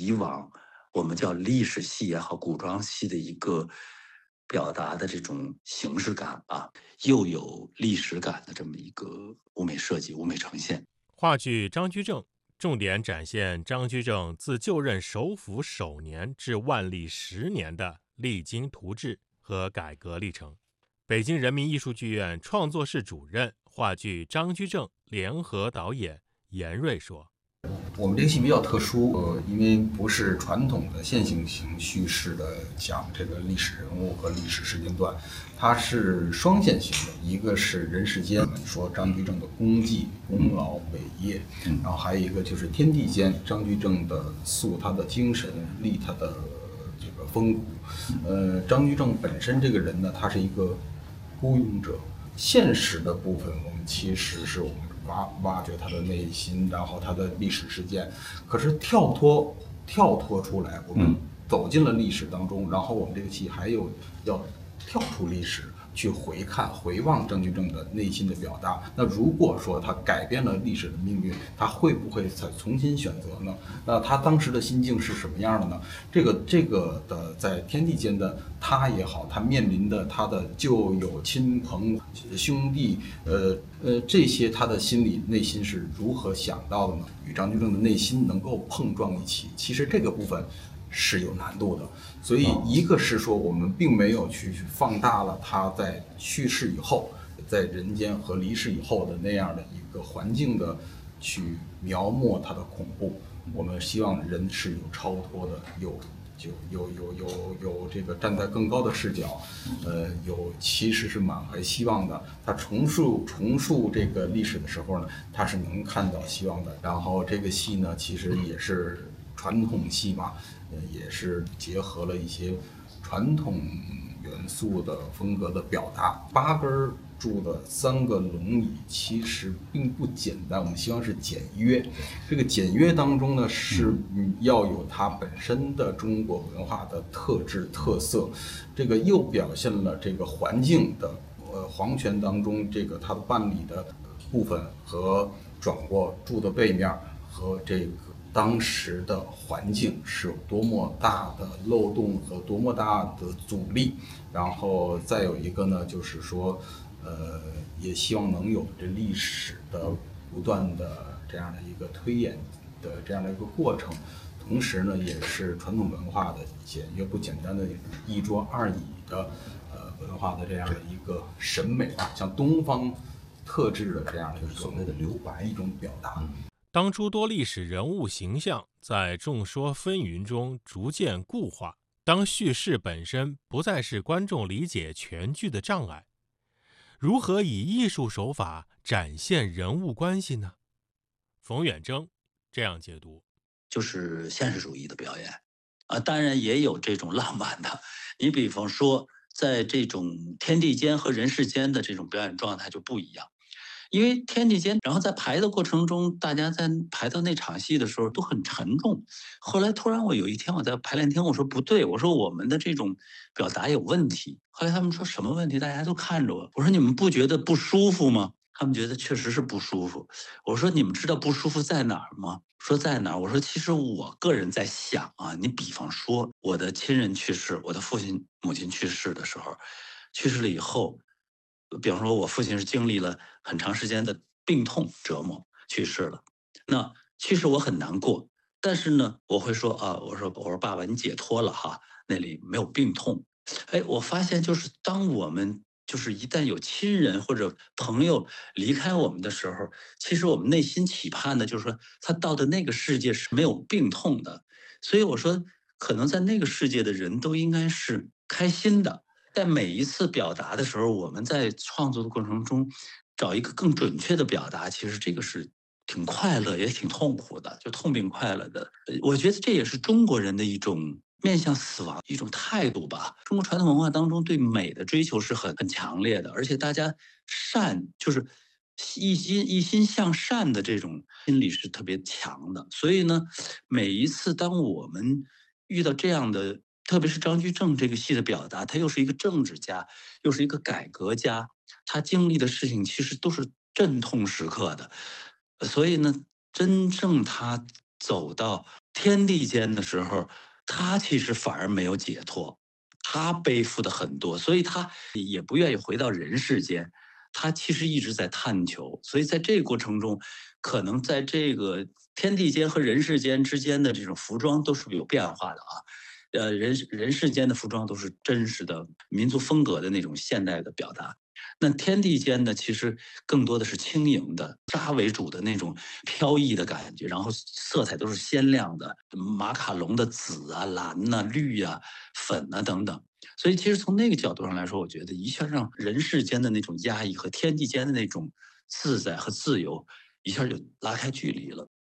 以往我们叫历史戏也好，古装戏的一个表达的这种形式感吧，又有历史感的这么一个舞美设计、舞美呈现。 话剧《张居正》重点展现张居正自就任首辅首年至万历10年的励精图治和改革历程。北京人民艺术剧院创作室主任、话剧张居正联合导演严瑞说：“ 我们这个戏比较特殊，因为不是传统的线性型叙事的讲这个历史人物和历史时间段，它是双线型的，一个是人世间，说张居正的功绩、功劳、伟业，然后还有一个就是天地间，张居正的塑他的精神，立他的这个风骨。张居正本身这个人呢，他是一个孤勇者，现实的部分我们其实是我们挖掘他的内心，然后他的历史事件。可是跳脱出来，我们走进了历史当中，然后我们这个戏还有要跳出历史去回望张居正的内心的表达。那如果说他改变了历史的命运，他会不会再重新选择呢？那他当时的心境是什么样的呢？这个的在天地间的他也好，他面临的他的旧友、亲朋、兄弟，这些他的内心是如何想到的呢？与张居正的内心能够碰撞一起，其实这个部分是有难度的。所以一个是说我们并没有去放大了他在去世以后，在人间和离世以后的那样的一个环境的去描摹他的恐怖。我们希望人是有超脱的，有这个站在更高的视角，其实是满怀希望的。他重述这个历史的时候呢，他是能看到希望的。然后这个戏呢，其实也是传统戏嘛，也是结合了一些传统元素的风格的表达。8根柱的3个龙椅其实并不简单，我们希望是简约。这个简约当中呢，是要有它本身的中国文化的特质特色，这个又表现了这个环境的皇权当中这个它的办理的部分和转过柱的背面和这个当时的环境是有多么大的漏洞和多么大的阻力。然后再有一个呢，就是说也希望能有这历史的不断的这样的一个推演的这样的一个过程，同时呢，也是传统文化的简约不简单的一桌二椅的文化的这样的一个审美吧，像东方特质的这样的一种所谓的留白一种表达。 当诸多历史人物形象在众说纷纭中逐渐固化，当叙事本身不再是观众理解全剧的障碍，如何以艺术手法展现人物关系呢？冯远征这样解读： 就是现实主义的表演当然也有这种浪漫的。你比方说，在这种天地间和人世间的这种表演状态就不一样。因为天地间，然后在排的过程中，大家在排到那场戏的时候都很沉重。后来突然我有一天我在排练厅，我说不对，我说我们的这种表达有问题。后来他们说什么问题？大家都看着我，我说你们不觉得不舒服吗？他们觉得确实是不舒服。我说你们知道不舒服在哪儿吗？说在哪儿？我说其实我个人在想你比方说我的亲人去世，我的父亲母亲去世的时候，去世了以后，比方说我父亲是经历了很长时间的病痛折磨去世了，那其实我很难过，但是呢，我会说我说爸爸你解脱了哈，那里没有病痛。哎，我发现就是当我们就是一旦有亲人或者朋友离开我们的时候，其实我们内心期盼的就是说他到的那个世界是没有病痛的。所以我说，可能在那个世界的人都应该是开心的。在每一次表达的时候，我们在创作的过程中找一个更准确的表达，其实这个是挺快乐也挺痛苦的，就痛并快乐的。我觉得这也是中国人的一种面向死亡一种态度吧。中国传统文化当中对美的追求是很强烈的，而且大家善就是一心向善的这种心理是特别强的。所以呢，每一次当我们遇到这样的，特别是张居正这个戏的表达，他又是一个政治家，又是一个改革家，他经历的事情其实都是阵痛时刻的。所以呢，真正他走到天地间的时候，他其实反而没有解脱，他背负的很多，所以他也不愿意回到人世间。他其实一直在探求，所以在这个过程中，可能在这个天地间和人世间之间的这种服装都是有变化的啊。人世间的服装都是真实的民族风格的那种现代的表达，那天地间呢，其实更多的是轻盈的，沙为主的那种飘逸的感觉，然后色彩都是鲜亮的，马卡龙的紫啊、蓝呐、绿啊、粉啊等等。所以其实从那个角度上来说，我觉得一下让人世间的那种压抑和天地间的那种自在和自由，一下就拉开距离了。